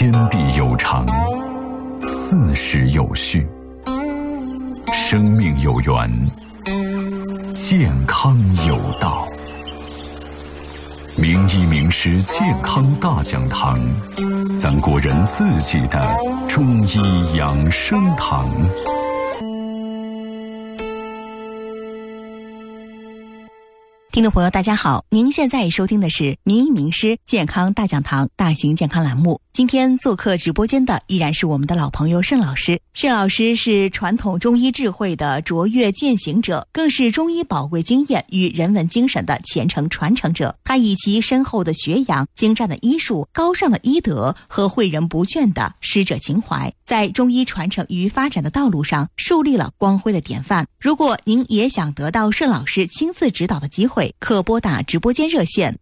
天地有常，四时有序，生命有源，健康有道。名医名师健康大讲堂，咱国人自己的中医养生堂。 听众朋友大家好，您现在收听的是名医名师健康大讲堂大型健康栏目。今天做客直播间的依然是我们的老朋友盛老师。盛老师是传统中医智慧的卓越践行者，更是中医宝贵经验与人文精神的虔诚传承者。他以其深厚的学养、精湛的医术、高尚的医德和诲人不倦的师者情怀，在中医传承与发展的道路上树立了光辉的典范。如果您也想得到盛老师亲自指导的机会，可拨打直播间热线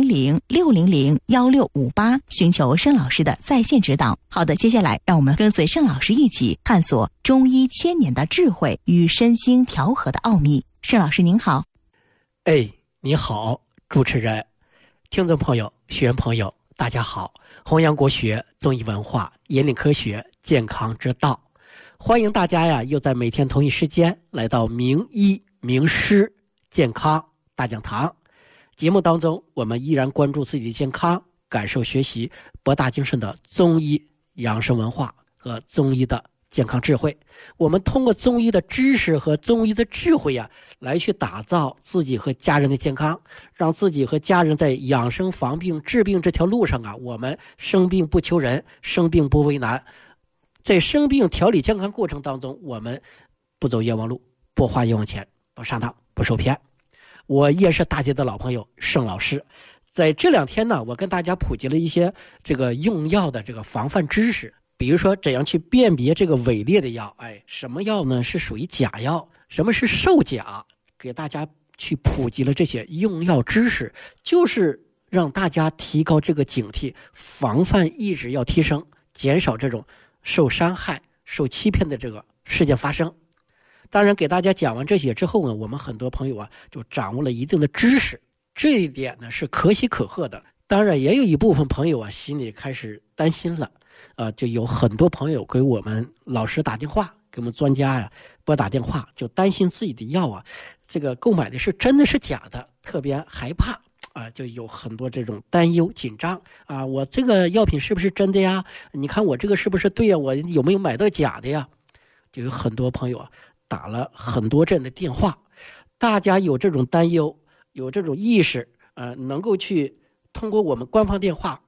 400-600-1658，寻求盛老师的在线指导。好的，接下来让我们跟随盛老师一起探索中医千年的智慧与身心调和的奥秘。盛老师您好。 你好，主持人，听众朋友、学员朋友，大家好！弘扬国学、中医文化，引领科学健康之道。欢迎大家呀，又在每天同一时间来到名医名师健康大讲堂节目当中，我们依然关注自己的健康，感受学习博大精深的中医养生文化和中医的健康智慧。我们通过中医的知识和中医的智慧呀，来去打造自己和家人的健康，让自己和家人在养生防病治病这条路上啊，我们生病不求人，生病不为难。在生病调理健康过程当中，我们不走冤枉路，不花冤枉钱，不上当，不受骗。我也是大家的老朋友盛老师。在这两天呢，我跟大家普及了一些这个用药的这个防范知识，比如说怎样去辨别这个伪劣的药，什么药呢是属于假药，什么是售假，给大家去普及了这些用药知识，就是让大家提高这个警惕，防范意识要提升，减少这种受伤害、受欺骗的这个事件发生。当然给大家讲完这些之后呢，我们很多朋友啊就掌握了一定的知识，这一点呢是可喜可贺的。当然也有一部分朋友啊心里开始担心了，就有很多朋友给我们老师打电话，给我们专家呀拨打电话，就担心自己的药啊这个购买的是真的是假的，特别害怕就有很多这种担忧紧张啊，我这个药品是不是真的呀？你看我这个是不是对呀？我有没有买到假的呀？就有很多朋友啊打了很多阵的电话。大家有这种担忧，有这种意识，能够去通过我们官方电话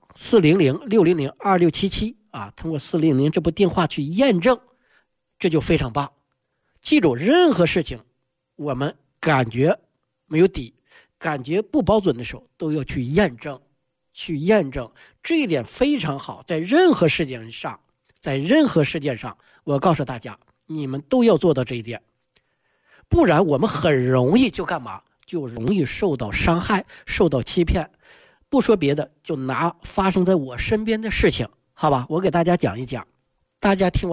400-600-2677通过400这部电话去验证，这就非常棒。记住，任何事情我们感觉没有底，感觉不保准的时候，都要去验证，这一点非常好。在任何事件上，我告诉大家，你们都要做到这一点，不然我们很容易就干嘛？就容易受到伤害，受到欺骗。不说别的，就拿发生在我身边的事情，好吧？我给大家讲一讲，大家听完